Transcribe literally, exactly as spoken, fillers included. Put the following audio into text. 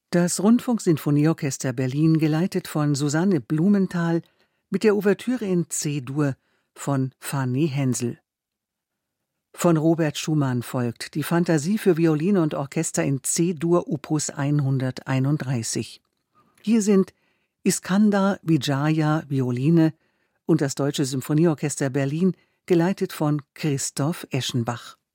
Das Rundfunksinfonieorchester Berlin, geleitet von Susanne Blumenthal, mit der Ouvertüre in C-Dur von Fanny Hensel. Von Robert Schumann folgt die Fantasie für Violine und Orchester in C-Dur Opus hunderteinunddreißig. Hier sind Iskandar Vijaya Violine und das Deutsche Symphonieorchester Berlin, geleitet von Christoph Eschenbach.